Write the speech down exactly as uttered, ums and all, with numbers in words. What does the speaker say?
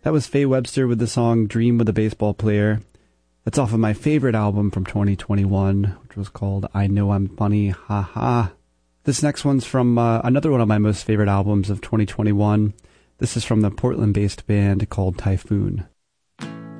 That was Faye Webster with the song Dream with a Baseball Player. That's off of my favorite album from twenty twenty-one, which was called I Know I'm Funny, Ha Ha. This next one's from uh, another one of my most favorite albums of twenty twenty-one. This is from the Portland-based band called Typhoon.